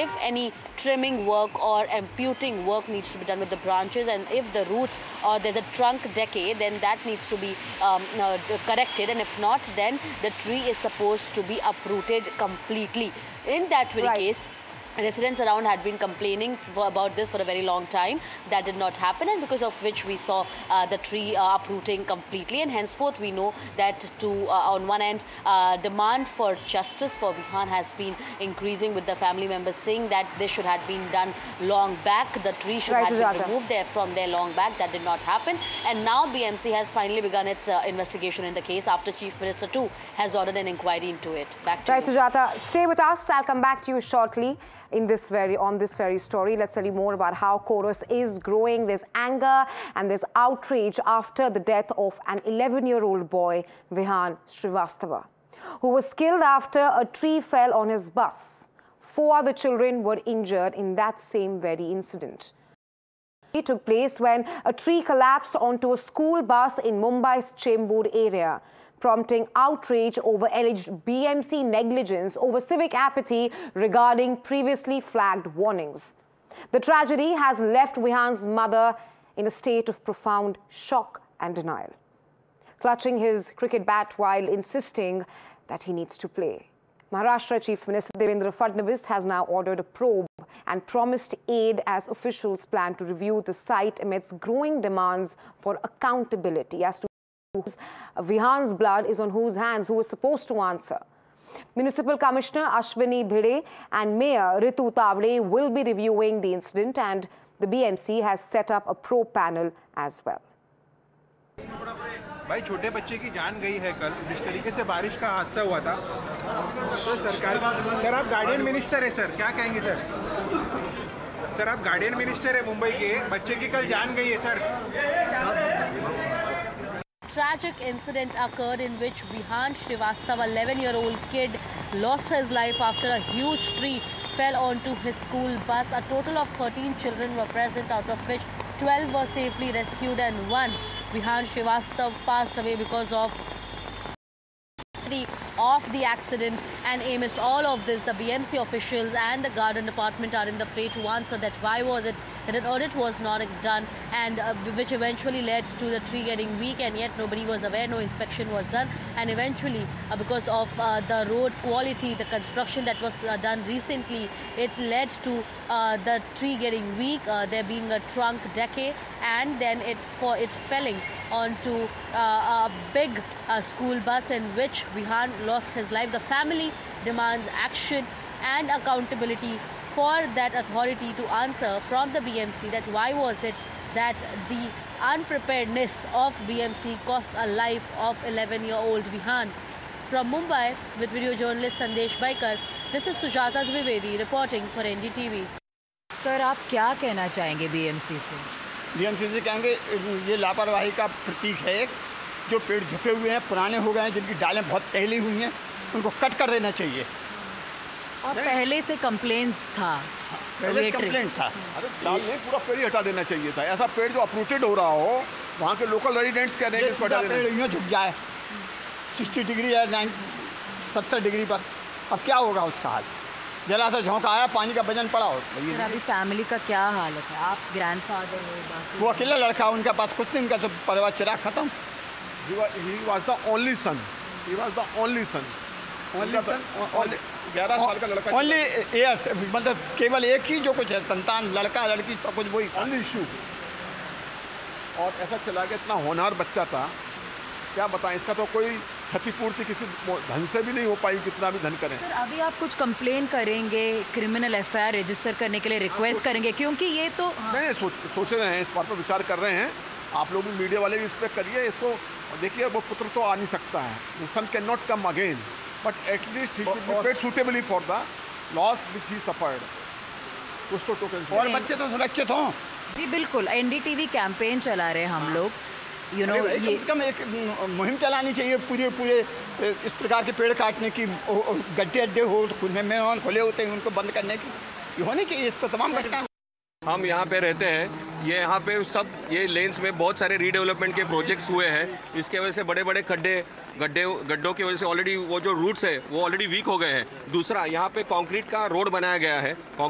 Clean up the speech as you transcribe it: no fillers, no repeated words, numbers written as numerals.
if any trimming work or amputing work needs to be done with the branches, and if the roots or there's a trunk decay, then that needs to be corrected, and if not, then the tree is supposed to be uprooted completely. In that very case, residents around had been complaining about this for a very long time. That did not happen, and because of which we saw the tree uprooting completely, and henceforth we know that on one end demand for justice for Vihan has been increasing, with the family members saying that this should have been done long back. The tree should have been removed there from there long back. That did not happen, and now BMC has finally begun its investigation in the case after Chief Minister too has ordered an inquiry into it. Back to you. Sujata, stay with us. I'll come back to you shortly. On this very story, let's tell you more about how Chorus is growing. There's anger and there's outrage after the death of an 11-year-old boy, Vihan Srivastava, who was killed after a tree fell on his bus. 4 other children were injured in that same very incident. It took place when a tree collapsed onto a school bus in Mumbai's Chembur area, prompting outrage over alleged BMC negligence over civic apathy regarding previously flagged warnings. The tragedy has left Vihan's mother in a state of profound shock and denial, clutching his cricket bat while insisting that he needs to play. Maharashtra Chief Minister Devendra Fadnavis has now ordered a probe and promised aid as officials plan to review the site amidst growing demands for accountability as to Vihan's blood is on whose hands, who is supposed to answer. Municipal Commissioner Ashwini Bhide and Mayor Ritu Tavde will be reviewing the incident, and the BMC has set up a probe panel as well. भाई छोटे बच्चे की जान गई है कल जिस तरीके से बारिश का हादसा हुआ था, तो सरकार सर आप गार्डियन मिनिस्टर है सर, क्या कहेंगे सर? सर आप गार्डियन मिनिस्टर है मुंबई के, बच्चे की कल जान गई है sir. Tragic incident occurred in which Vihan Srivastava, 11-year-old kid, lost his life after a huge tree fell onto his school bus. A total of 13 children were present, out of which 12 were safely rescued and one, Vihan Srivastava, passed away because of the accident. And amidst all of this, the BMC officials and the garden department are in the fray to answer that why was it that an audit was not done, and which eventually led to the tree getting weak, and yet nobody was aware, no inspection was done, and eventually because of the road quality, the construction that was done recently, it led to the tree getting weak, there being a trunk decay, and then it falling onto a big school bus in which Vihan lost his life. The family demands action and accountability for that authority to answer from the BMC that why was it that the unpreparedness of BMC cost a life of 11-year-old Vihan. From Mumbai, with video journalist Sandesh Baikar, this is Sujata Dwivedi reporting for NDTV. Sir, आप क्या कहना चाहेंगे BMC से? BMC से कहेंगे ये लापरवाही का प्रतीक है एक, जो पेड़ झुके हुए हैं, पुराने हो गए हैं, जिनकी डालें बहुत पहली हुई हैं, उनको कट कर देना चाहिए. और पहले से कंप्लेंट्स था, पहले कंप्लेंट था. अरे नहीं, पूरा पेड़ ही हटा देना चाहिए था. ऐसा पेड़ जो अपरूटेड हो रहा हो, वहाँ के लोकल रेजिडेंट्स कह रहे हैं कि इसको हटा देना. पेड़ यूँ झुक जाए 60 डिग्री या 70 डिग्री पर, अब क्या होगा उसका हाल? जरा सा झोंका आया, पानी का वजन पड़ा हो. अभी फैमिली का क्या हालत है? आप ग्रैंडफादर हो, वो अकेला लड़का, उनके पास कुछ नहीं, उनका तो परिवार चिराग खत्म. He was the only son. He was the only son. 11 साल का लड़का. Only heirs, मतलब केवल एक ही जो कुछ है, संतान, लड़का लड़की सब कुछ वही. Only issue. और ऐसा चला गया, इतना होनहार बच्चा था, क्या बताएं. इसका तो कोई क्षतिपूर्ति किसी धन से भी नहीं हो पाई, कितना भी धन करें. सर, अभी आप कुछ कंप्लेन करेंगे, क्रिमिनल एफआईआर रजिस्टर करने के लिए रिक्वेस्ट करेंगे, क्योंकि ये तो नहीं सोच रहे हैं, इस बात पर विचार कर रहे हैं. आप लोग भी मीडिया वाले भी इस पर करिए इसको. देखिए, वो पुत्र तो आ नहीं सकता है, the son cannot come again, but at least he should be paid suitably for the loss which he suffered. कुछ तो टोकन. और बच्चे तो सुरक्षित हों. जी बिल्कुल, एनडीटीवी कैंपेन चला रहे हैं हम लोग. यू नो, ये कम से कम एक मुहिम चलानी चाहिए पूरे इस प्रकार के पेड़ काटने की. गड्ढे अड्डे हो, मेहमान खुले होते हैं, उनको बंद करने की ये होनी चाहिए. इस पर तमाम घटना. हम यहाँ पे रहते हैं, ये यहाँ पे सब ये लेन्स में बहुत सारे रीडेवलपमेंट के प्रोजेक्ट्स हुए हैं. इसके वजह से बड़े बड़े गड्ढों की वजह से ऑलरेडी वो जो रूट्स है वो ऑलरेडी वीक हो गए हैं. दूसरा, यहाँ पे कंक्रीट का रोड बनाया गया है.